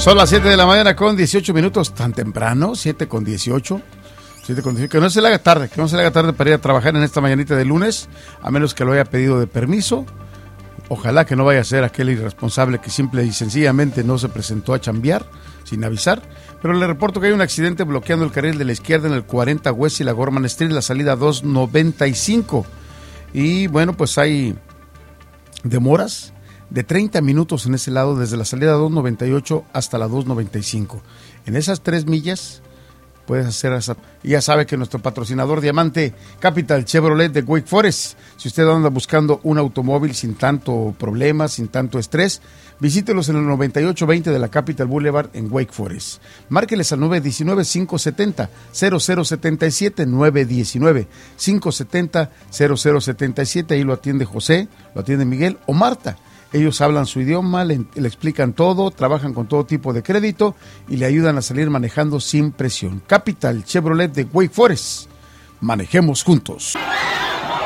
Son las 7 de la mañana con 18 minutos, tan temprano, 7 con 18. 7 con 18, que no se le haga tarde, para ir a trabajar en esta mañanita de lunes, a menos que lo haya pedido de permiso. Ojalá que no vaya a ser aquel irresponsable que simple y sencillamente no se presentó a chambear sin avisar. Pero le reporto que hay un accidente bloqueando el carril de la izquierda en el 40 West y la Gorman Street, la salida 295. Y bueno, pues hay demoras de 30 minutos en ese lado, desde la salida 298 hasta la 295. En esas 3 millas puedes hacer esa. Y ya sabe que nuestro patrocinador diamante, Capital Chevrolet de Wake Forest, si usted anda buscando un automóvil sin tanto problema, sin tanto estrés, visítelos en el 9820 de la Capital Boulevard en Wake Forest. Márqueles al 919-570-0077, 919-570-0077, ahí lo atiende José, lo atiende Miguel o Marta. Ellos hablan su idioma, le explican todo, trabajan con todo tipo de crédito y le ayudan a salir manejando sin presión. Capital Chevrolet de Wake Forest. Manejemos juntos.